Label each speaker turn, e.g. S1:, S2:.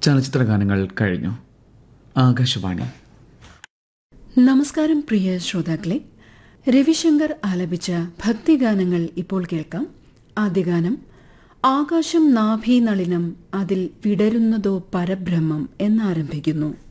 S1: ചലച്ചിത്ര ഗാനങ്ങൾ കഴിഞ്ഞു. ആകാശവാണി.
S2: നമസ്കാരം പ്രിയ ശ്രോതാക്കളെ, രവിശങ്കർ ആലപിച്ച ഭക്തിഗാനങ്ങൾ ഇപ്പോൾ കേൾക്കാം. ആദ്യ ഗാനം ആകാശം നാഭീനളിനം അതിൽ വിടരുന്നതോ പരബ്രഹ്മം എന്നാരംഭിക്കുന്നു.